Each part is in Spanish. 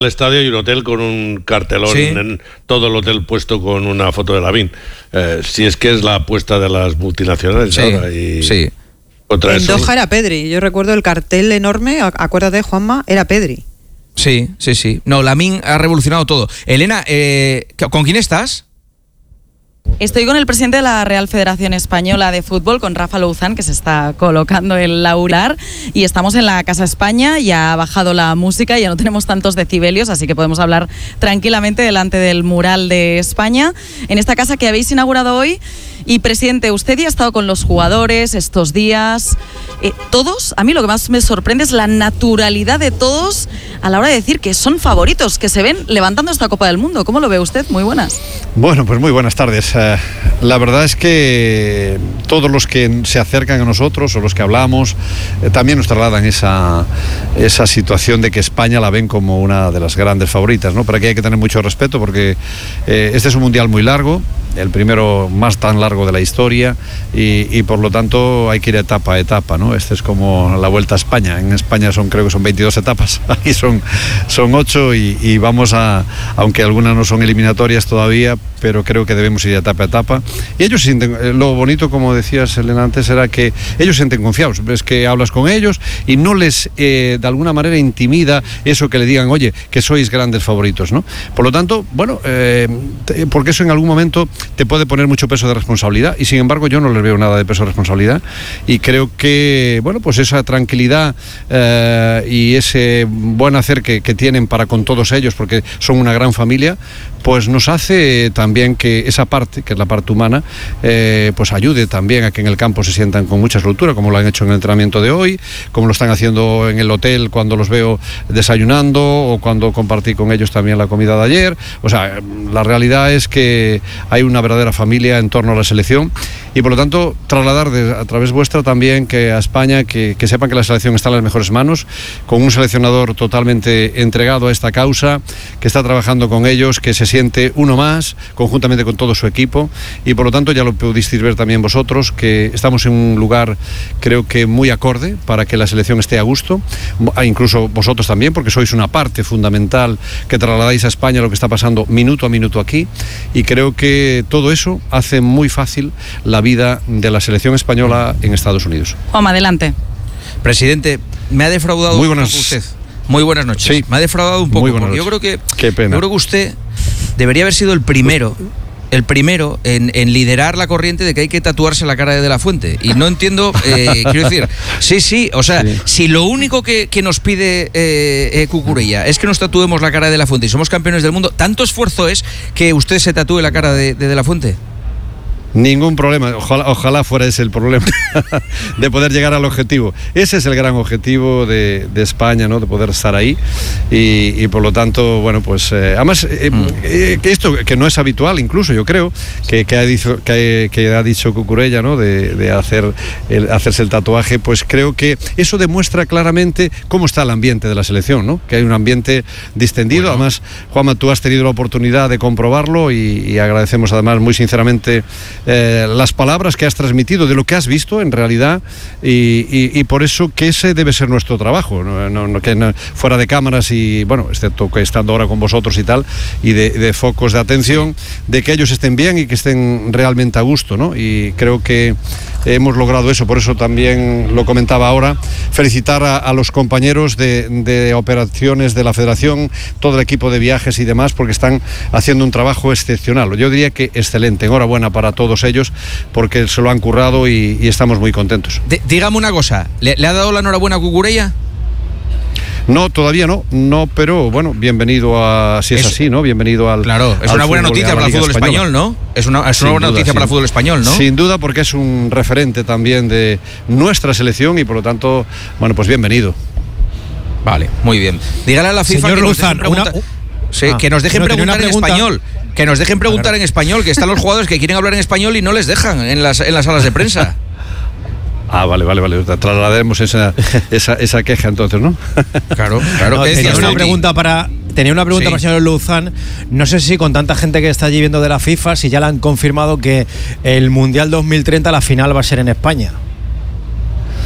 El estadio hay un hotel con un cartelón, ¿sí?, en todo el hotel puesto con una foto de Lavín. Si es que es la apuesta de las multinacionales, sí, ahora. Y sí. Contra en eso. Doha era Pedri. Yo recuerdo el cartel enorme, acuérdate, Juanma, era Pedri. Sí. No, Lamin ha revolucionado todo. Elena, ¿con quién estás? Estoy con el presidente de la Real Federación Española de Fútbol, con Rafa Louzán, que se está colocando el laurelar, y estamos en la Casa España. Ya ha bajado la música, ya no tenemos tantos decibelios, así que podemos hablar tranquilamente delante del mural de España, en esta casa que habéis inaugurado hoy. Y, presidente, usted ya ha estado con los jugadores estos días. Todos, a mí lo que más me sorprende es la naturalidad de todos a la hora de decir que son favoritos, que se ven levantando esta Copa del Mundo. ¿Cómo lo ve usted? Muy buenas. Bueno, pues muy buenas tardes. La verdad es que todos los que se acercan a nosotros o los que hablamos también nos trasladan esa situación de que España la ven como una de las grandes favoritas, ¿no? Pero aquí hay que tener mucho respeto porque este es un mundial muy largo, el primero más tan largo de la historia, y por lo tanto hay que ir etapa a etapa, ¿no? Este es como la Vuelta a España. En España creo que son 22 etapas, aquí son 8 y vamos aunque algunas no son eliminatorias todavía, pero creo que debemos ir etapa a etapa. Y ellos sienten, lo bonito, como decías, Elena, antes, era que ellos se sienten confiados. Ves que hablas con ellos y no les de alguna manera intimida eso que le digan, oye, que sois grandes favoritos, ¿no? Por lo tanto, bueno, porque eso en algún momento te puede poner mucho peso de responsabilidad, y sin embargo yo no les veo nada de peso de responsabilidad, y creo que, bueno, pues esa tranquilidad y ese buen hacer que tienen para con todos ellos, porque son una gran familia, pues nos hace también que esa parte, que es la parte humana, pues ayude también a que en el campo se sientan con mucha soltura, como lo han hecho en el entrenamiento de hoy, como lo están haciendo en el hotel cuando los veo desayunando, o cuando compartí con ellos también la comida de ayer. O sea, la realidad es que hay una verdadera familia en torno a la selección, y por lo tanto trasladar a través vuestra también que a España que sepan que la selección está en las mejores manos, con un seleccionador totalmente entregado a esta causa, que está trabajando con ellos, que se siente uno más, conjuntamente con todo su equipo, y por lo tanto ya lo pudisteis ver también vosotros, que estamos en un lugar, creo que muy acorde para que la selección esté a gusto, incluso vosotros también, porque sois una parte fundamental que trasladáis a España lo que está pasando minuto a minuto aquí, y creo que todo eso hace muy fácil la vida de la selección española en Estados Unidos. Juanma, adelante. Presidente, me ha defraudado muy un buenas, poco usted. Muy buenas noches. Sí. Me ha defraudado un poco. Muy buenas porque noches. Yo creo que usted debería haber sido el primero en liderar la corriente de que hay que tatuarse la cara de la Fuente. Y no entiendo, quiero decir, sí, o sea, sí. Si lo único que nos pide Cucurella es que nos tatuemos la cara de la Fuente y somos campeones del mundo, ¿tanto esfuerzo es que usted se tatúe la cara de la Fuente? Ningún problema, ojalá fuera ese el problema de poder llegar al objetivo. Ese es el gran objetivo de España, ¿no? De poder estar ahí, y por lo tanto, bueno, pues además que esto que no es habitual, incluso yo creo que ha dicho Cucurella, ¿no? De hacerse el tatuaje, pues creo que eso demuestra claramente cómo está el ambiente de la selección, ¿no? Que hay un ambiente distendido. Bueno. Además, Juanma, tú has tenido la oportunidad de comprobarlo, y agradecemos además muy sinceramente las palabras que has transmitido de lo que has visto en realidad, y por eso que ese debe ser nuestro trabajo, no, fuera de cámaras, y bueno, excepto que estando ahora con vosotros y tal, y de focos de atención, de que ellos estén bien y que estén realmente a gusto, ¿no? Y creo que hemos logrado eso. Por eso también lo comentaba ahora, felicitar a los compañeros de operaciones de la Federación, todo el equipo de viajes y demás, porque están haciendo un trabajo excepcional, yo diría que excelente. Enhorabuena para todos ellos, porque se lo han currado y estamos muy contentos. Dígame una cosa, ¿le ha dado la enhorabuena a Cucurella? No, todavía no, pero bueno, bienvenido si es así, ¿no? Bienvenido al... Claro, es una buena noticia para el fútbol español, ¿no? Es una buena noticia para el fútbol español, ¿no? Sin duda, porque es un referente también de nuestra selección, y por lo tanto, bueno, pues bienvenido. Vale, muy bien. Dígale a la FIFA señor Louzán, que nos dejen preguntar en español. Que nos dejen preguntar en español, que están los jugadores que quieren hablar en español y no les dejan en las salas de prensa. Ah, vale. Trasladaremos esa queja entonces, ¿no? Claro. No, tenía una pregunta para el señor Louzán. No sé si con tanta gente que está allí viendo de la FIFA, si ya le han confirmado que el Mundial 2030 la final va a ser en España.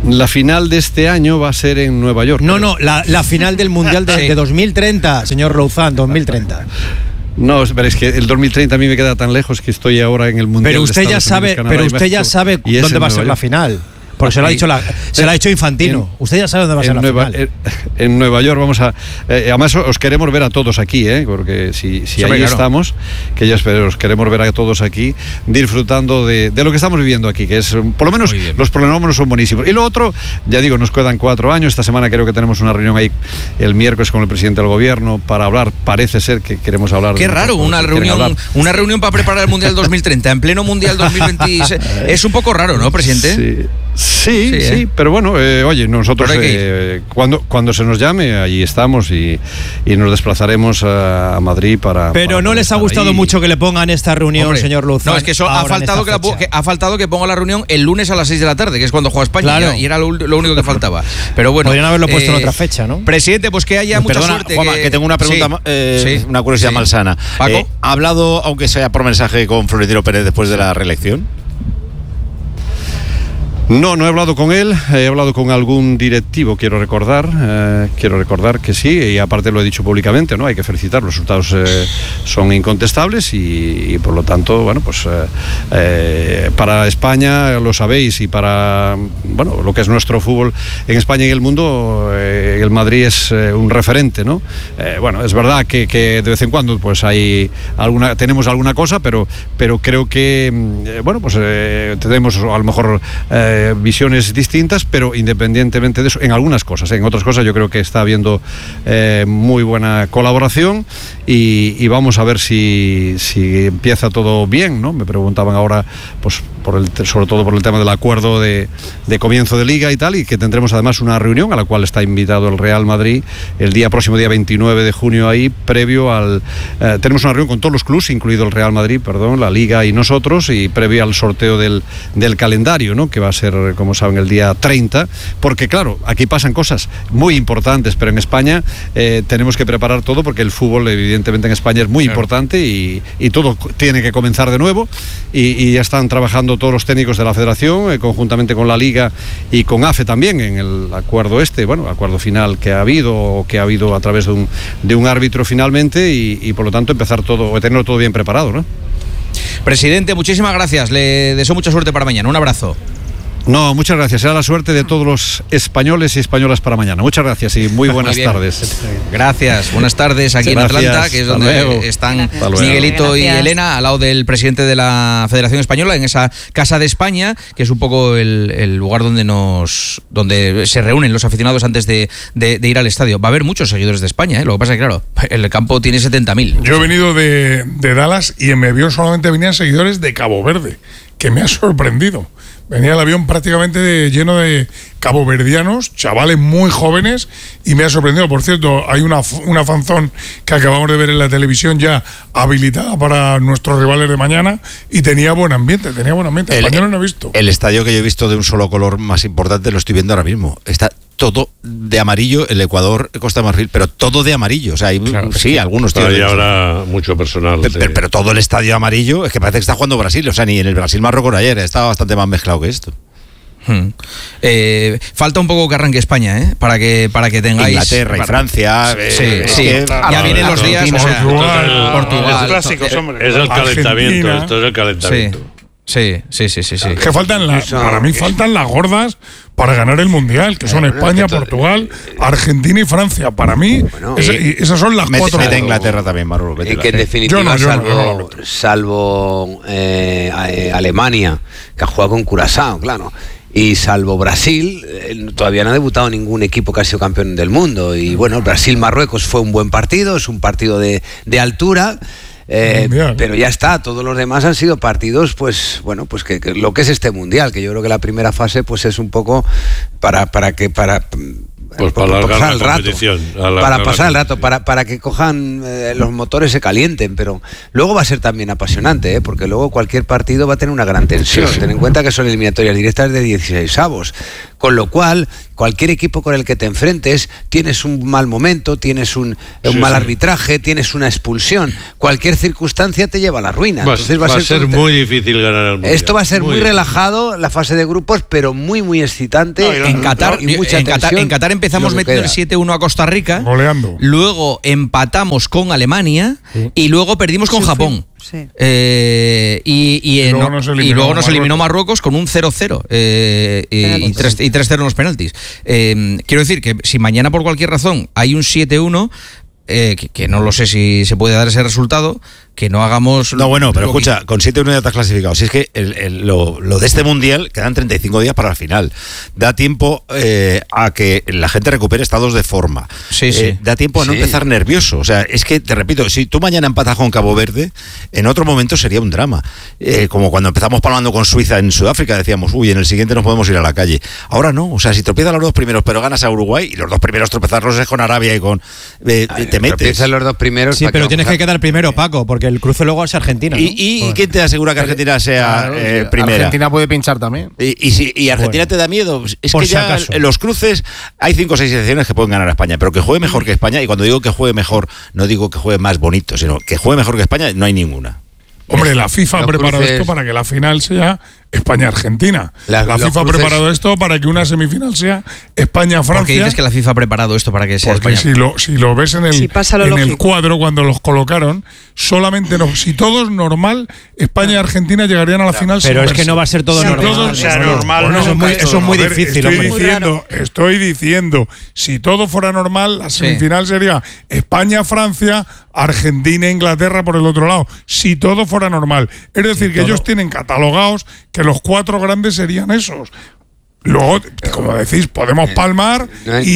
La final de este año va a ser en Nueva York. No, la final del Mundial de 2030, señor Louzán, 2030. No, pero es que el 2030 a mí me queda tan lejos que estoy ahora en el Mundial. Pero usted ya sabe, dónde va a ser la final. Porque se lo ha dicho Infantino. Usted ya sabe dónde va a ser la final. En Nueva York vamos a... además os queremos ver a todos aquí, porque si ahí estamos, que ya os queremos ver a todos aquí disfrutando de lo que estamos viviendo aquí, que es, por lo menos, los prolegómenos son buenísimos. Y lo otro, ya digo, nos quedan 4 años. Esta semana creo que tenemos una reunión ahí el miércoles con el presidente del gobierno para hablar. Parece ser que queremos hablar. Qué raro, una reunión para preparar el Mundial 2030 en pleno Mundial 2026. Es un poco raro, ¿no, presidente? Sí, pero bueno, oye, nosotros cuando se nos llame, allí estamos y nos desplazaremos a Madrid para... Pero no les ha gustado ahí mucho que le pongan esta reunión, señor Louzán. No, es que eso ha faltado que ponga la reunión el lunes a las 6 de la tarde, que es cuando juega España, claro. Y era lo único que faltaba. Pero bueno, podrían haberlo puesto en otra fecha, ¿no? Presidente, pues que haya mucha suerte. Juanma, que tengo una pregunta, una curiosidad malsana. ¿Paco? ¿Ha hablado, aunque sea por mensaje, con Florentino Pérez después de la reelección? No he hablado con él, he hablado con algún directivo, quiero recordar que sí, y aparte lo he dicho públicamente, ¿no? Hay que felicitar, los resultados son incontestables y por lo tanto, bueno, pues para España, lo sabéis, y para, bueno, lo que es nuestro fútbol en España y en el mundo, el Madrid es un referente, ¿no? Bueno, es verdad que de vez en cuando pues tenemos alguna cosa, pero creo que, bueno, pues tenemos a lo mejor visiones distintas, pero independientemente de eso, en algunas cosas, en otras cosas yo creo que está habiendo muy buena colaboración y vamos a ver si empieza todo bien, ¿no? Me preguntaban ahora, pues sobre todo por el tema del acuerdo de comienzo de liga y tal, y que tendremos además una reunión a la cual está invitado el Real Madrid el próximo día 29 de junio ahí, previo tenemos una reunión con todos los clubes, incluido el Real Madrid, la liga y nosotros, y previo al sorteo del calendario, ¿no? Que va a ser, como saben, el día 30, porque claro, aquí pasan cosas muy importantes, pero en España tenemos que preparar todo, porque el fútbol evidentemente en España es muy importante y todo tiene que comenzar de nuevo, y ya están trabajando todos los técnicos de la federación conjuntamente con la liga y con AFE también en el acuerdo acuerdo final que ha habido a través de un árbitro finalmente, y por lo tanto empezar todo, o tenerlo todo bien preparado, ¿no? Presidente, muchísimas gracias, le deseo mucha suerte para mañana, un abrazo. No, muchas gracias. Será la suerte de todos los españoles y españolas para mañana. Muchas gracias y muy buenas tardes. Gracias, buenas tardes aquí en Atlanta, que es donde están Miguelito y Elena, al lado del presidente de la Federación Española, en esa Casa de España, que es un poco el lugar donde se reúnen los aficionados antes de ir al estadio. Va a haber muchos seguidores de España, lo que pasa es que, claro, el campo tiene 70.000. Yo he venido de Dallas y en mi avión solamente venían seguidores de Cabo Verde, que me ha sorprendido. Venía el avión prácticamente lleno de caboverdianos, chavales muy jóvenes, y me ha sorprendido. Por cierto, hay una fanzón que acabamos de ver en la televisión ya habilitada para nuestros rivales de mañana, y tenía buen ambiente. Español no he visto. El estadio que yo he visto de un solo color más importante lo estoy viendo ahora mismo. Está todo de amarillo, el Ecuador, Costa de Marfil, pero todo de amarillo. O sea, sí, algunos tíos. Hay ahora mucho personal. Pero todo el estadio amarillo, es que parece que está jugando Brasil. O sea, ni en el Brasil-Marruecos ayer, estaba bastante más mezclado que esto. Falta un poco que arranque España, para que tengáis Inglaterra y Francia. Ya vienen los días. Portugal. Clásicos, hombre. Es el calentamiento. Esto es el calentamiento. Sí. Que para mí faltan las gordas para ganar el Mundial, que son España, Portugal, Argentina y Francia. Para mí, esas son las cuatro. Mete Inglaterra también, Marrulo. Es que en definitiva, salvo Alemania, que ha jugado con Curazao, claro, y salvo Brasil, todavía no ha debutado ningún equipo que ha sido campeón del mundo. Y bueno, Brasil-Marruecos fue un buen partido, es un partido de altura. Pero ya está, todos los demás han sido partidos, pues bueno, pues que lo que es este mundial, que yo creo que la primera fase pues es un poco para pasar el rato, para que cojan los motores, se calienten, pero luego va a ser también apasionante, porque luego cualquier partido va a tener una gran tensión. Ten en cuenta que son eliminatorias directas de 16avos, Con lo cual, cualquier equipo con el que te enfrentes, tienes un mal momento, tienes un mal arbitraje, tienes una expulsión. Cualquier circunstancia te lleva a la ruina. Entonces va a ser muy difícil ganar el Mundial. Esto va a ser muy relajado, la fase de grupos, pero muy excitante. En Qatar empezamos metiendo el 7-1 a Costa Rica. Goleando. Luego empatamos con Alemania y luego perdimos con Japón. Sí. Y luego nos eliminó Marruecos con un 0-0 y 3-0 en los penaltis. Quiero decir que si mañana por cualquier razón hay un 7-1, que no lo sé si se puede dar ese resultado, que no hagamos... No, bueno, pero escucha, con 7-1 ya estás clasificado. Si es que lo de este Mundial, quedan 35 días para la final. Da tiempo a que la gente recupere estados de forma. Sí. Da tiempo a no empezar nervioso. O sea, es que, te repito, si tú mañana empatas con Cabo Verde, en otro momento sería un drama. Como cuando empezamos palmando con Suiza en Sudáfrica, decíamos, uy, en el siguiente nos podemos ir a la calle. Ahora no. O sea, si tropiezas los dos primeros, pero ganas a Uruguay, y los dos primeros tropezarlos es con Arabia y con... te metes. Los dos primeros. Sí, pero tienes que quedar primero, Paco, porque el cruce luego es Argentina, ¿no? ¿Y quién te asegura que Argentina sea primera? Argentina puede pinchar también. ¿Y Argentina te da miedo? Es que ya en los cruces hay 5 o 6 selecciones que pueden ganar a España, pero que juegue mejor que España, y cuando digo que juegue mejor, no digo que juegue más bonito, sino que juegue mejor que España, no hay ninguna. Hombre, la FIFA ha preparado esto para que la final sea España-Argentina. La FIFA ha preparado esto para que una semifinal sea España-Francia. ¿Por qué dices que la FIFA ha preparado esto para que sea España? Porque si lo ves en el cuadro cuando los colocaron, solamente si todo es normal, España y Argentina llegarían a la final. Pero es que no va a ser todo normal. Todo sea normal. Bueno, eso es muy difícil. Estoy diciendo, si todo fuera normal, la semifinal sería España-Francia, Argentina-Inglaterra por el otro lado. Si todo fuera normal. Es decir, que ellos tienen catalogados que los 4 grandes serían esos. Luego, como decís, podemos palmar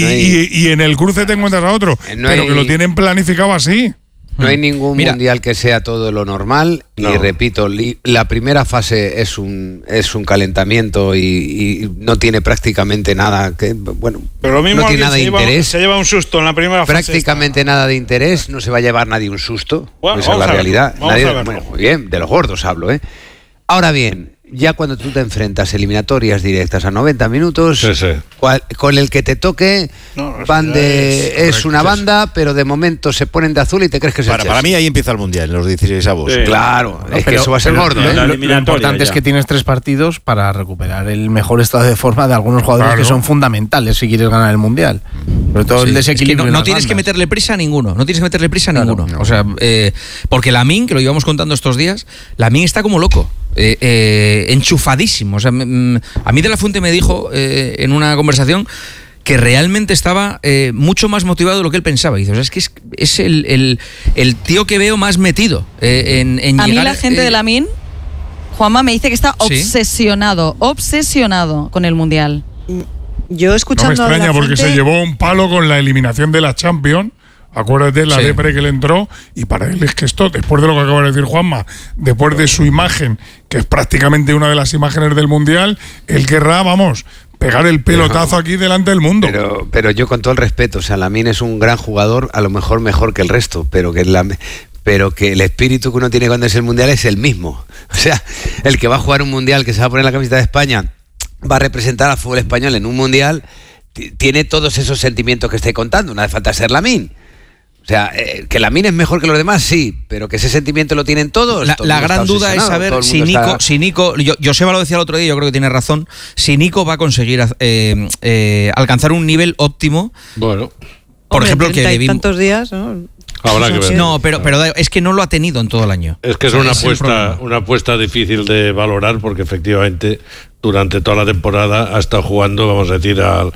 y en el cruce te encuentras a otro. Pero que lo tienen planificado así. No hay ningún mundial que sea todo lo normal. Y repito, la primera fase es un calentamiento y no tiene prácticamente nada que, bueno, pero lo mismo no tiene nada de interés. Se lleva un susto en la primera fase. Prácticamente nada de interés, no se va a llevar nadie un susto. Bueno, esa es la realidad. Bueno, muy bien, de los gordos hablo, ¿eh? Ahora bien, ya cuando tú te enfrentas eliminatorias directas a 90 minutos, con el que te toque, es una banda, pero de momento se ponen de azul y te crees que para mí ahí empieza el Mundial, en los 16avos. Sí. Claro, es que eso va a ser gordo. Lo importante es que tienes 3 partidos para recuperar el mejor estado de forma de algunos jugadores que son fundamentales si quieres ganar el Mundial. Sobre todo el desequilibrio. Es que no tienes que meterle prisa a ninguno. No tienes que meterle prisa a ninguno. O sea, porque Lamine, que lo íbamos contando estos días, Lamine está como loco. Enchufadísimo. O sea, a mí De La Fuente me dijo en una conversación que realmente estaba mucho más motivado de lo que él pensaba. Y dice, o sea, es que es el tío que veo más metido en llegar. A mí la gente de Lamine, Juanma, me dice que está obsesionado con el Mundial. Yo escuchando. No me extraña porque se llevó un palo con la eliminación de la Champions. Acuérdate la depre que le entró, y para él es que esto, después de lo que acaba de decir Juanma, después de su imagen, que es prácticamente una de las imágenes del Mundial, él querrá, pegar el pelotazo aquí delante del mundo. Pero yo, con todo el respeto, o sea, Lamine es un gran jugador, a lo mejor que el resto, pero que el espíritu que uno tiene cuando es el Mundial es el mismo. O sea, el que va a jugar un Mundial, que se va a poner la camiseta de España, va a representar al fútbol español en un Mundial, tiene todos esos sentimientos que estoy contando, no hace falta ser Lamine. O sea, que Lamine es mejor que los demás, sí, pero que ese sentimiento lo tienen todos. La gran duda es saber si Nico, Joseba lo decía el otro día, yo creo que tiene razón, si Nico va a conseguir alcanzar un nivel óptimo. Bueno, por ejemplo, que hay tantos días, ¿no? Habrá que ver. No, pero es que no lo ha tenido en todo el año. Es que es una apuesta difícil de valorar, porque efectivamente durante toda la temporada ha estado jugando, vamos a decir, al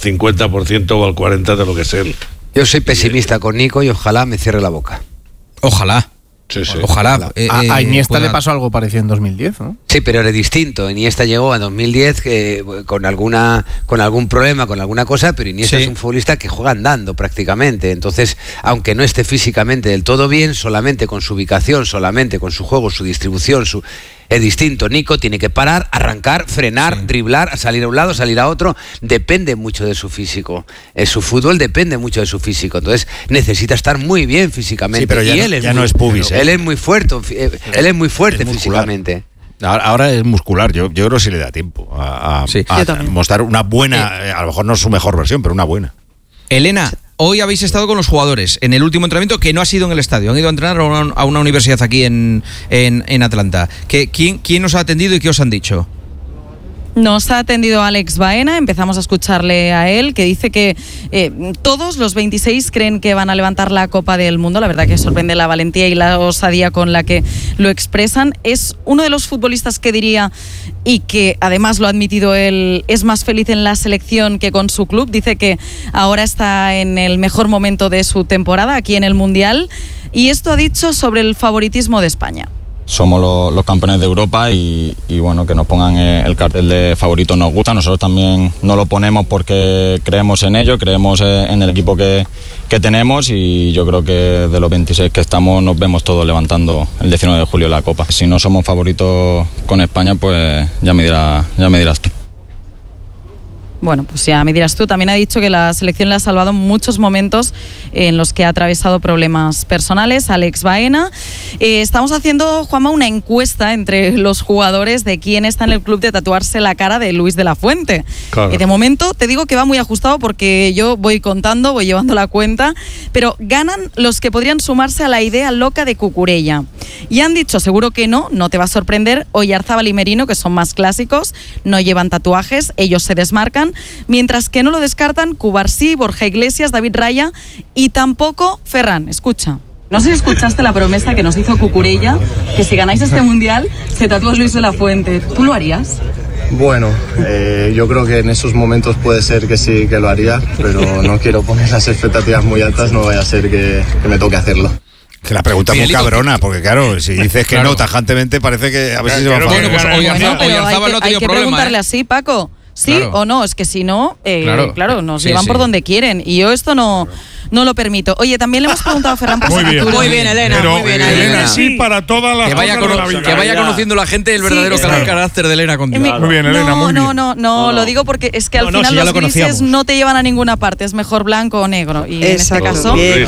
50% o al 40% de lo que es él. Yo soy pesimista con Nico y ojalá me cierre la boca. Ojalá. Sí. Ojalá. A Iniesta le pasó algo parecido en 2010, ¿no? Sí, pero era distinto. Iniesta llegó a 2010 con algún problema, con alguna cosa, pero Iniesta es un futbolista que juega andando prácticamente. Entonces, aunque no esté físicamente del todo bien, solamente con su ubicación, solamente con su juego, su distribución, es distinto. Nico tiene que parar, arrancar, frenar, driblar, salir a un lado, salir a otro. Depende mucho de su físico. Su fútbol depende mucho de su físico. Entonces necesita estar muy bien físicamente. Sí, pero ya no es pubis. Él es muy fuerte. Él es muy fuerte físicamente. Ahora es muscular, yo creo que sí le da tiempo a mostrar una buena, a lo mejor no su mejor versión, pero una buena. Elena, hoy habéis estado con los jugadores en el último entrenamiento que no ha sido en el estadio. Han ido a entrenar a una universidad aquí en Atlanta. ¿Quién os ha atendido y qué os han dicho? Nos ha atendido Alex Baena, empezamos a escucharle a él, que dice que todos los 26 creen que van a levantar la Copa del Mundo. La verdad que sorprende la valentía y la osadía con la que lo expresan. Es uno de los futbolistas que diría, y que además lo ha admitido él, es más feliz en la selección que con su club. Dice que ahora está en el mejor momento de su temporada aquí en el Mundial. Y esto ha dicho sobre el favoritismo de España. Somos los campeones de Europa y bueno, que nos pongan el cartel de favorito nos gusta. Nosotros también nos lo ponemos porque creemos en ello, creemos en el equipo que tenemos, y yo creo que de los 26 que estamos nos vemos todos levantando el 19 de julio la Copa. Si no somos favoritos con España, pues ya me dirás tú. Bueno, pues ya me dirás tú. También ha dicho que la selección le ha salvado muchos momentos en los que ha atravesado problemas personales. Alex Baena. Estamos haciendo, Juanma, una encuesta entre los jugadores de quién está en el club de tatuarse la cara de Luis de la Fuente. Claro. De momento te digo que va muy ajustado porque yo voy contando, voy llevando la cuenta, pero ganan los que podrían sumarse a la idea loca de Cucurella. Y han dicho, seguro que no te va a sorprender, Oyarzábal y Merino, que son más clásicos, no llevan tatuajes, ellos se desmarcan. Mientras que no lo descartan Cubarsí, Borja Iglesias, David Raya y tampoco Ferran. Escucha. No sé si escuchaste la promesa que nos hizo Cucurella, que si ganáis este Mundial se tatúa Luis de la Fuente. ¿Tú lo harías? Bueno, yo creo que en esos momentos puede ser que sí que lo haría, pero no quiero poner las expectativas muy altas, no vaya a ser que me toque hacerlo. Que la pregunta es muy cabrona, porque claro, si dices que no tajantemente parece que a ver si se va a Bueno, pues Oyarzábal no ha tenido problema. Hay que preguntarle así, Paco. ¿Sí o no? Es que si no, claro, nos llevan por donde quieren. Y yo esto no lo permito. Oye, también le hemos preguntado a Ferran por futuro. Muy bien, Elena. Pero muy bien, Elena sí para todas las cosas de la vida. Que vaya conociendo la gente el verdadero carácter de Elena contigo. Muy bien, Elena, muy bien. No, lo digo porque es que al final los grises no te llevan a ninguna parte. Es mejor blanco o negro. Y en este caso, tiene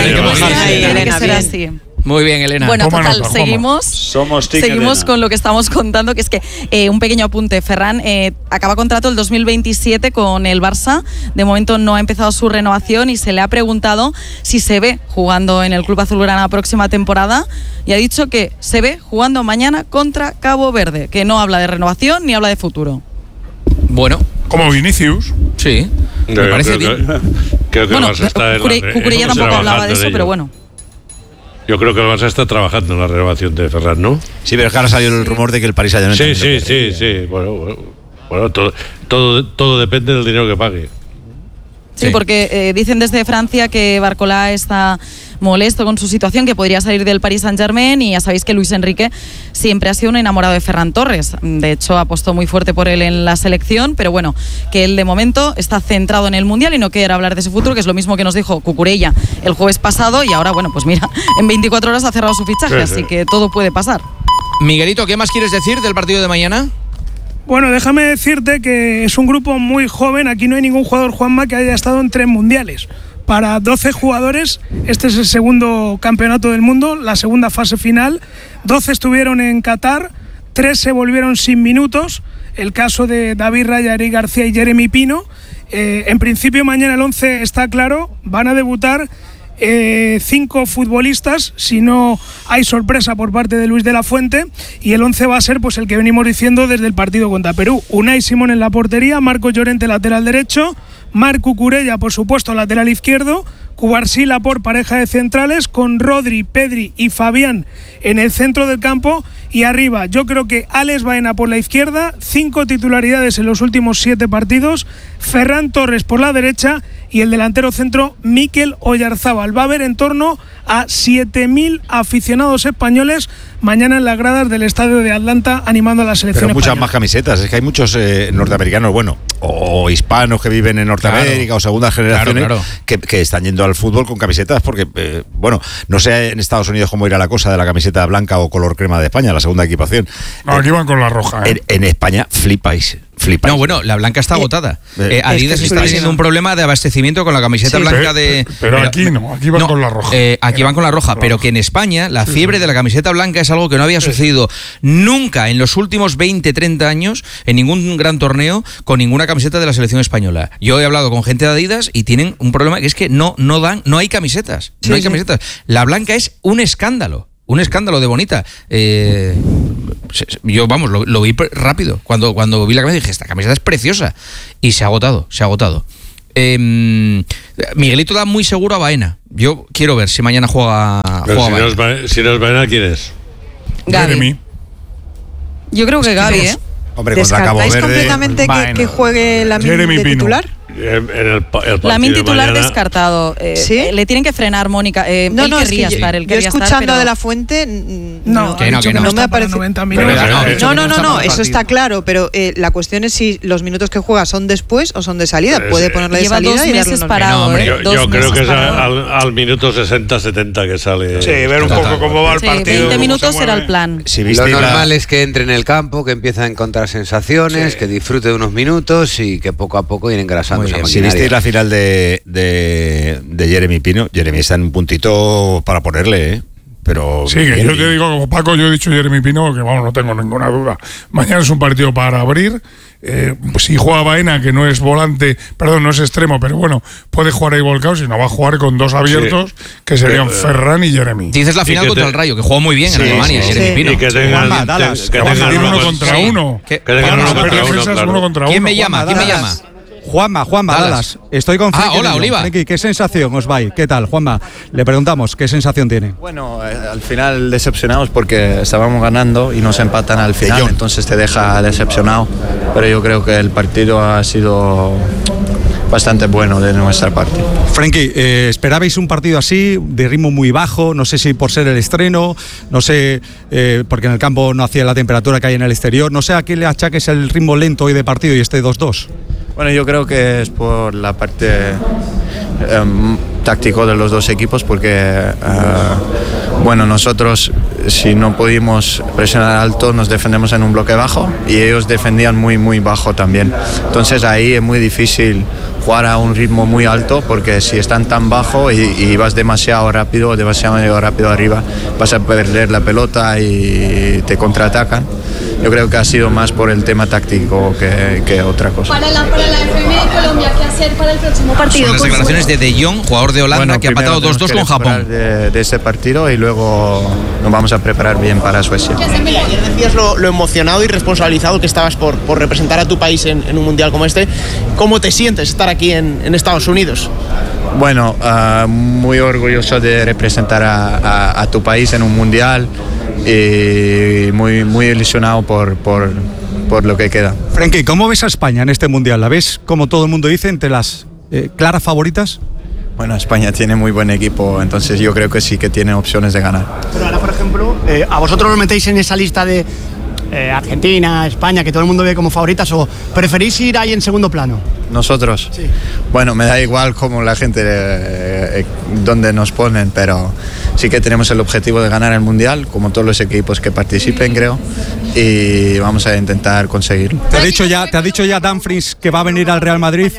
que ser así. Muy bien, Elena. Bueno, total, seguimos con lo que estamos contando, que es que un pequeño apunte. Ferran acaba contrato el 2027 con el Barça. De momento no ha empezado su renovación y se le ha preguntado si se ve jugando en el Club Azulgrana la próxima temporada, y ha dicho que se ve jugando mañana contra Cabo Verde, que no habla de renovación ni habla de futuro. Bueno. Como Vinicius. Sí, me parece bien. Creo que el Barça está Cucurella tampoco hablaba de eso, pero bueno. Yo creo que el Barça está trabajando en la renovación de Ferran, ¿no? Sí, pero es que ahora salió el rumor de que el París Saint Germain. Sí. Bueno, todo depende del dinero que pague. Sí, porque dicen desde Francia que Barcola está molesto con su situación, que podría salir del Paris Saint-Germain, y ya sabéis que Luis Enrique siempre ha sido un enamorado de Ferran Torres. De hecho, apostó muy fuerte por él en la selección, pero bueno, que él de momento está centrado en el Mundial y no quiere hablar de su futuro, que es lo mismo que nos dijo Cucurella el jueves pasado, y ahora, bueno, pues mira, en 24 horas ha cerrado su fichaje, así que todo puede pasar. Miguelito, ¿qué más quieres decir del partido de mañana? Bueno, déjame decirte que es un grupo muy joven. Aquí no hay ningún jugador, Juanma, que haya estado en 3 mundiales. Para 12 jugadores, este es el segundo campeonato del mundo, la segunda fase final. 12 estuvieron en Qatar, 3 se volvieron sin minutos. El caso de David Raya, Eric García y Jeremy Pino. En principio, mañana el 11 está claro, van a debutar 5 futbolistas, si no hay sorpresa por parte de Luis de la Fuente, y el 11 va a ser pues el que venimos diciendo desde el partido contra Perú. Unai Simón en la portería, Marco Llorente lateral derecho, Marc Cucurella por supuesto lateral izquierdo, Cubarsí por pareja de centrales, con Rodri, Pedri y Fabián en el centro del campo, y arriba yo creo que Alex Baena por la izquierda, 5 titularidades en los últimos 7 partidos, Ferran Torres por la derecha y el delantero centro Mikel Oyarzábal. Va a haber en torno a 7.000 aficionados españoles mañana en las gradas del estadio de Atlanta animando a la selección española. Pero muchas más camisetas, es que hay muchos norteamericanos, bueno, o hispanos que viven en Norteamérica, o segundas generaciones, que están yendo al fútbol con camisetas porque, bueno, no sé en Estados Unidos cómo irá la cosa de la camiseta blanca o color crema de España, la segunda equipación. No, aquí van con la roja. En España flipáis Flipáis. No, bueno, la blanca está agotada. Adidas está teniendo un problema de abastecimiento con la camiseta blanca de... Pero aquí no, aquí van con la roja. Aquí van con la roja, pero que en España la fiebre de la camiseta blanca es algo que no había sucedido nunca en los últimos 20, 30 años en ningún gran torneo con ninguna camiseta de la selección española. Yo he hablado con gente de Adidas y tienen un problema que es que no hay camisetas. No hay camisetas. La blanca es un escándalo de bonita. Yo, vamos, lo vi rápido. Cuando vi la camiseta dije, esta camiseta es preciosa. Y se ha agotado. Miguelito da muy seguro a Baena. Yo quiero ver si mañana juega Baena. Si no es Baena, ¿quién es? Gaby. Yo creo que Gaby, ¿eh? Hombre, contra Cabo Verde. completamente que juegue la de titular? El Lamin titular mañana, descartado. ¿Sí? Le tienen que frenar, Mónica. No, él querría es que estar. yo escuchando de la Fuente, no me parece. No, eso está claro, pero la cuestión es si los minutos que juega son después o son de salida. Puede ponerle de salida 2 meses parado. Yo creo que es al minuto 60-70 que sale. Sí, ver un poco cómo va el partido. 20 minutos era el plan. Lo normal es que entre en el campo, que empiece a encontrar sensaciones, que disfrute de unos minutos y que poco a poco ir engrasando esa maquinaria. Si visteis la final de Jeremy Pino, Jeremy está en un puntito para ponerle, pero sí, que yo te digo, como Paco, yo he dicho Jeremy Pino, que vamos, no tengo ninguna duda. Mañana es un partido para abrir. Si juega Baena, que no es volante, perdón, no es extremo, pero bueno, puede jugar ahí volcado, si no va a jugar con dos abiertos, que serían Ferran y Jeremy. Dices la final contra el Rayo, que jugó muy bien en Alemania, Jeremy Pino. Y que tengan uno contra uno. Uno contra uno. ¿Quién me llama? Juanma, Dallas. Estoy con Frenkie. Hola, Oliva. Frenkie, ¿qué sensación os va? ¿Qué tal, Juanma? Le preguntamos, ¿qué sensación tiene? Bueno, al final decepcionados porque estábamos ganando y nos empatan al final, entonces te deja decepcionado. Pero yo creo que el partido ha sido bastante bueno de nuestra parte. Frenkie, ¿esperabais un partido así, de ritmo muy bajo? No sé si por ser el estreno, no sé, porque en el campo no hacía la temperatura que hay en el exterior. No sé a qué le achaques el ritmo lento hoy de partido y este 2-2. Bueno, yo creo que es por la parte táctico de los dos equipos, porque bueno, nosotros si no pudimos presionar alto nos defendemos en un bloque bajo y ellos defendían muy bajo también. Entonces ahí es muy difícil jugar a un ritmo muy alto, porque si están tan bajo y vas demasiado rápido arriba, vas a perder la pelota y te contraatacan. Yo creo que ha sido más por el tema táctico que otra cosa. Para la FM de Colombia, ¿qué hacer para el próximo partido? Son las declaraciones de Jong, jugador de Holanda, que ha empatado 2-2 con Japón. De este partido y luego nos vamos a preparar bien para Suecia. Ayer decías lo emocionado y responsabilizado que estabas por representar a tu país en un mundial como este. ¿Cómo te sientes estar aquí en Estados Unidos? Bueno, muy orgulloso de representar a tu país en un mundial y muy ilusionado por lo que queda. Frenkie, ¿cómo ves a España en este mundial? ¿La ves, como todo el mundo dice, entre las claras favoritas? Bueno, España tiene muy buen equipo, entonces yo creo que sí que tiene opciones de ganar. Pero ahora, por ejemplo, ¿a vosotros os metéis en esa lista de Argentina, España, que todo el mundo ve como favoritas, o preferís ir ahí en segundo plano? ¿Nosotros? Sí. Bueno, me da igual como la gente donde nos ponen, pero sí que tenemos el objetivo de ganar el Mundial, como todos los equipos que participen, creo, y vamos a intentar conseguirlo. ¿Te ha dicho ya Dumfries que va a venir al Real Madrid?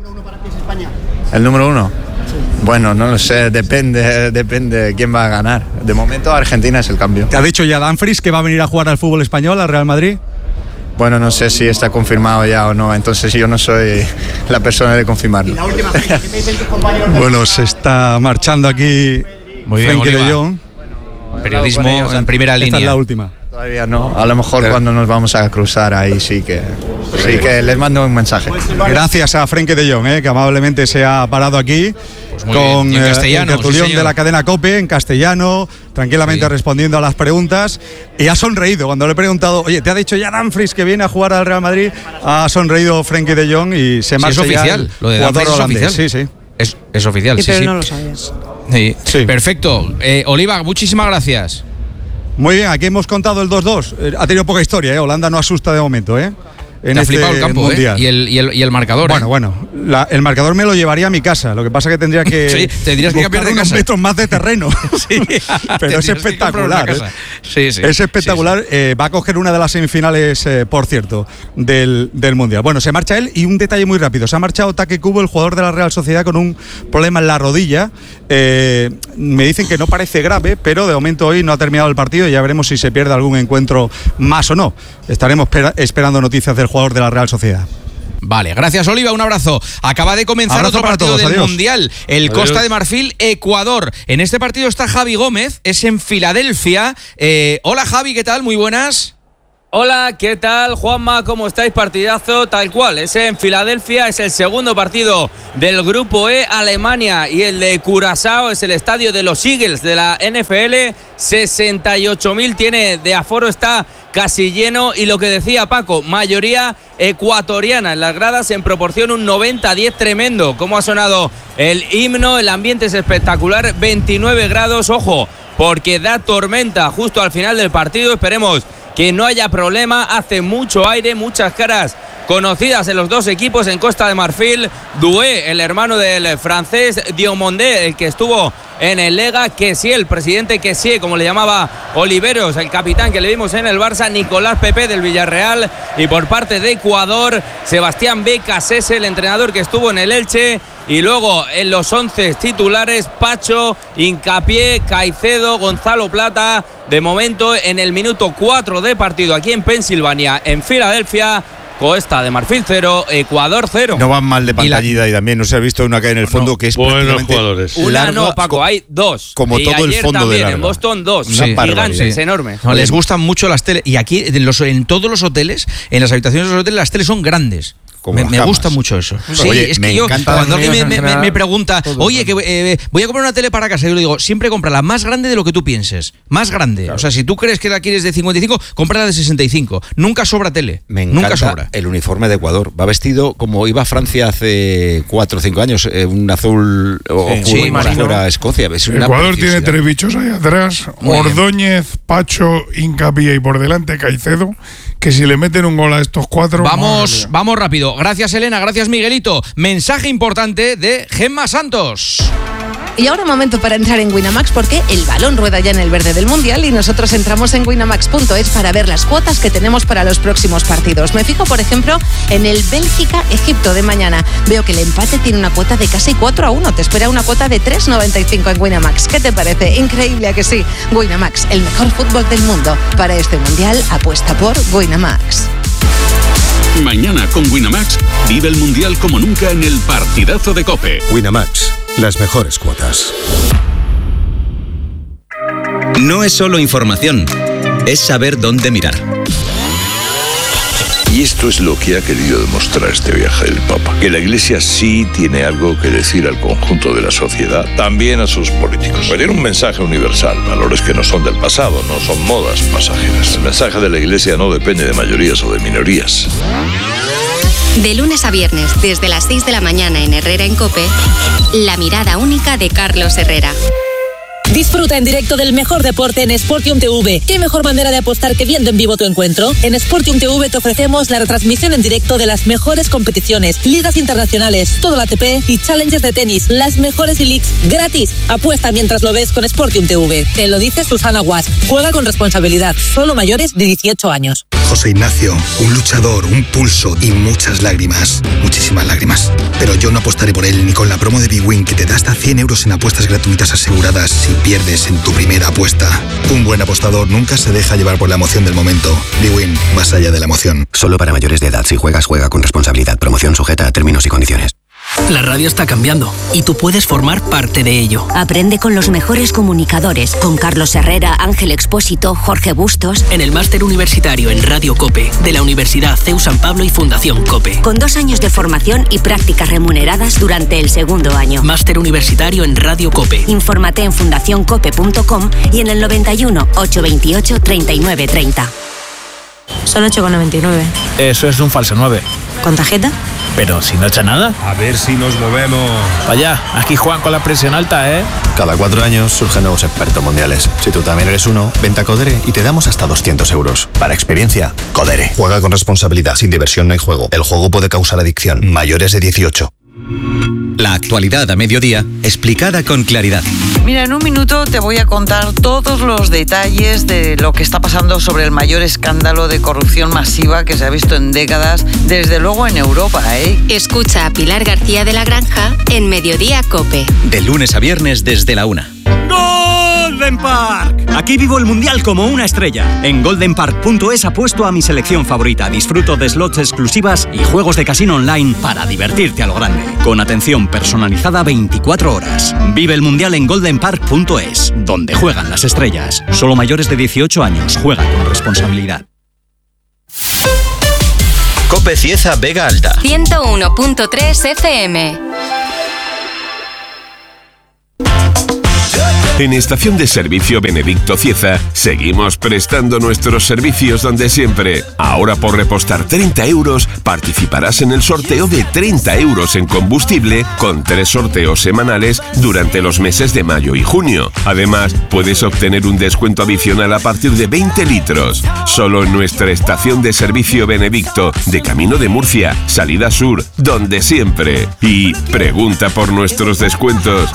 ¿El número 1? Bueno, no lo sé, depende de quién va a ganar. De momento Argentina es el cambio. ¿Te ha dicho ya Dumfries que va a venir a jugar al fútbol español, al Real Madrid? Bueno, no sé si está confirmado ya o no, entonces yo no soy la persona de confirmarlo. Y la última, ¿qué te dicen tus compañeros? Bueno, se está marchando aquí Frenkie de Jong. Periodismo en primera línea. Esta es la última. Todavía no, a lo mejor cuando nos vamos a cruzar ahí sí que les mando un mensaje. Gracias a Frenkie de Jong, que amablemente se ha parado aquí con el tertulión de la cadena COPE en castellano, tranquilamente respondiendo a las preguntas, y ha sonreído cuando le he preguntado, oye, ¿te ha dicho ya Dumfries que viene a jugar al Real Madrid? Ha sonreído Frenkie de Jong y se marcha. Es oficial, lo de Dumfries es oficial. Sí. Es oficial, sí. Pero no lo sabías. Sí. Perfecto. Oliva, muchísimas gracias. Muy bien, aquí hemos contado el 2-2. Ha tenido poca historia, Holanda no asusta de momento, en este el campo, mundial. Y el marcador. Bueno, el marcador me lo llevaría a mi casa. Lo que pasa que tendría que tendrías que cambiar de unos casa. metros más de terreno. Sí, pero es espectacular. Sí. Es espectacular. Va a coger una de las semifinales, por cierto, del mundial. Bueno, se marcha él y un detalle muy rápido. Se ha marchado Take Kubo, el jugador de la Real Sociedad, con un problema en la rodilla. Me dicen que no parece grave, pero de momento hoy no ha terminado el partido y ya veremos si se pierde algún encuentro más o no. Estaremos esperando noticias del jugador de la Real Sociedad. Vale, gracias Oliva, un abrazo. Acaba de comenzar abrazo otro partido del adiós. Mundial, el Costa de Marfil, Ecuador. En este partido está Javi Gómez, es en Filadelfia. Hola Javi, ¿qué tal? Muy buenas. Hola, ¿qué tal? Juanma, ¿cómo estáis? Partidazo tal cual, es en Filadelfia, es el segundo partido del Grupo E, Alemania, y el de Curazao es el estadio de los Eagles de la NFL, 68.000 tiene de aforo, está casi lleno, y lo que decía Paco, mayoría ecuatoriana en las gradas, en proporción un 90-10 tremendo. Cómo ha sonado el himno, el ambiente es espectacular, 29 grados, ojo, porque da tormenta justo al final del partido, esperemos que no haya problema, hace mucho aire, muchas caras conocidas en los dos equipos en Costa de Marfil. Doué, el hermano del francés, Diomondé, el que estuvo en el Lega, Kessie, el presidente Kessie, como le llamaba Oliveros, el capitán que le vimos en el Barça, Nicolás Pepe del Villarreal, y por parte de Ecuador, Sebastián Becasés, el entrenador que estuvo en el Elche, y luego en los 11 titulares, Pacho, Hincapié, Caicedo, Gonzalo Plata. De momento, en el minuto 4 de partido aquí en Pensilvania, en Filadelfia, Costa de Marfil 0, Ecuador 0. No van mal de pantallida y también no se ha visto una que hay en el fondo que es buenos jugadores. Una no, Paco, hay dos. Como y todo el fondo también, de larga. En Boston 2, gigantes, enormes. No, les gustan mucho las teles. Y aquí, en todos los hoteles, en las habitaciones de los hoteles, las teles son grandes. Me gusta mucho eso. Sí, oye, es que yo, cuando alguien me pregunta, oye, que voy a comprar una tele para casa, yo le digo, siempre compra la más grande de lo que tú pienses. Más grande. Claro. O sea, si tú crees que la quieres de 55, cómprala de 65. Nunca sobra tele. Me encanta nunca sobra. El uniforme de Ecuador. Va vestido como iba a Francia hace 4 o 5 años, un azul oscuro, como si fuera Escocia. Es Ecuador tiene 3 bichos ahí atrás. Ordóñez, Pacho, Hincapié y por delante Caicedo, que si le meten un gol a estos 4... Vamos rápido. Gracias Elena, gracias Miguelito. Mensaje importante de Gemma Santos. Y ahora momento para entrar en Winamax, porque el balón rueda ya en el verde del Mundial y nosotros entramos en winamax.es para ver las cuotas que tenemos para los próximos partidos. Me fijo, por ejemplo, en el Bélgica-Egipto de mañana. Veo que el empate tiene una cuota de casi 4-1. Te espera una cuota de 3,95 en Winamax. ¿Qué te parece? Increíble, ¿a que sí? Winamax, el mejor fútbol del mundo. Para este Mundial, apuesta por Winamax. Mañana con Winamax vive el Mundial como nunca en el partidazo de COPE. Winamax, las mejores cuotas. No es solo información, es saber dónde mirar. Y esto es lo que ha querido demostrar este viaje del Papa, que la Iglesia sí tiene algo que decir al conjunto de la sociedad, también a sus políticos. Tiene un mensaje universal, valores que no son del pasado, no son modas pasajeras. El mensaje de la Iglesia no depende de mayorías o de minorías. De lunes a viernes, desde las 6 de la mañana en Herrera en COPE, la mirada única de Carlos Herrera. Disfruta en directo del mejor deporte en Sportium TV. ¿Qué mejor manera de apostar que viendo en vivo tu encuentro? En Sportium TV te ofrecemos la retransmisión en directo de las mejores competiciones, ligas internacionales, todo el ATP y challenges de tenis, las mejores e-leagues gratis. Apuesta mientras lo ves con Sportium TV. Te lo dice Susana Guas. Juega con responsabilidad. Solo mayores de 18 años. José Ignacio, un luchador, un pulso y muchas lágrimas. Muchísimas lágrimas. Pero yo no apostaré por él ni con la promo de bwin, que te da hasta 100 euros en apuestas gratuitas aseguradas si pierdes en tu primera apuesta. Un buen apostador nunca se deja llevar por la emoción del momento. bwin, más allá de la emoción. Solo para mayores de edad. Si juegas, juega con responsabilidad. Promoción sujeta a términos y condiciones. La radio está cambiando y tú puedes formar parte de ello. Aprende con los mejores comunicadores, con Carlos Herrera, Ángel Expósito, Jorge Bustos. En el máster universitario en Radio COPE de la Universidad CEU San Pablo y Fundación COPE. Con 2 años de formación y prácticas remuneradas durante el segundo año. Máster universitario en Radio COPE. Infórmate en fundacioncope.com y en el 91 828 3930. Son 8,99. Eso es un falso 9. ¿Con tarjeta? Pero si no echa nada. A ver si nos movemos. Vaya, aquí juegan con la presión alta, ¿eh? Cada 4 años surgen nuevos expertos mundiales. Si tú también eres uno, vente a Codere y te damos hasta 200 euros. Para experiencia, Codere. Juega con responsabilidad. Sin diversión no hay juego. El juego puede causar adicción. Mayores de 18. La actualidad a mediodía, explicada con claridad. Mira, en un minuto te voy a contar todos los detalles de lo que está pasando sobre el mayor escándalo de corrupción masiva que se ha visto en décadas, desde luego en Europa, ¿eh? Escucha a Pilar García de la Granja en Mediodía COPE. De lunes a viernes desde la 1. Golden Park. Aquí vivo el mundial como una estrella. En goldenpark.es apuesto a mi selección favorita. Disfruto de slots exclusivas y juegos de casino online para divertirte a lo grande. Con atención personalizada 24 horas. Vive el mundial en goldenpark.es, donde juegan las estrellas. Solo mayores de 18 años. Juega con responsabilidad. COPE Cieza Vega Alta. 101.3 FM. En Estación de Servicio Benedicto Cieza seguimos prestando nuestros servicios donde siempre. Ahora por repostar 30 euros participarás en el sorteo de 30 euros en combustible con 3 sorteos semanales durante los meses de mayo y junio. Además, puedes obtener un descuento adicional a partir de 20 litros. Solo en nuestra Estación de Servicio Benedicto de Camino de Murcia, salida sur, donde siempre. Y pregunta por nuestros descuentos.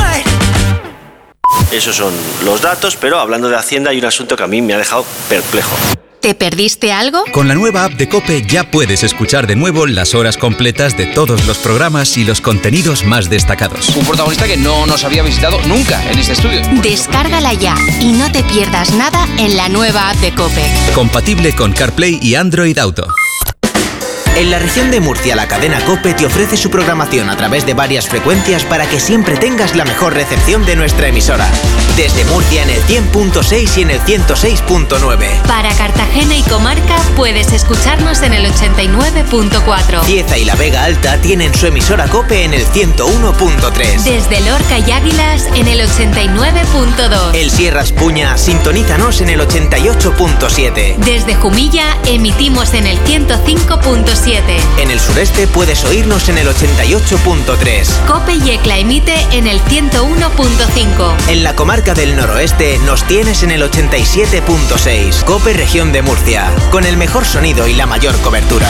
Esos son los datos, pero hablando de Hacienda hay un asunto que a mí me ha dejado perplejo. ¿Te perdiste algo? Con la nueva app de COPE ya puedes escuchar de nuevo las horas completas de todos los programas y los contenidos más destacados. Un protagonista que no nos había visitado nunca en este estudio. Descárgala ya y no te pierdas nada en la nueva app de COPE. Compatible con CarPlay y Android Auto. En la región de Murcia, la cadena COPE te ofrece su programación a través de varias frecuencias para que siempre tengas la mejor recepción de nuestra emisora. Desde Murcia en el 100.6 y en el 106.9. Para Cartagena y comarca puedes escucharnos en el 89.4. Cieza y la Vega Alta tienen su emisora COPE en el 101.3. Desde Lorca y Águilas en el 89.2. El Sierras Puña, sintonízanos en el 88.7. Desde Jumilla emitimos en el 105.7. En el sureste puedes oírnos en el 88.3. COPE y ECLA emite en el 101.5. En la comarca del noroeste nos tienes en el 87.6. COPE Región de Murcia, con el mejor sonido y la mayor cobertura.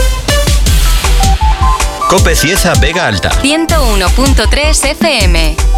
COPE Cieza Vega Alta. 101.3 FM.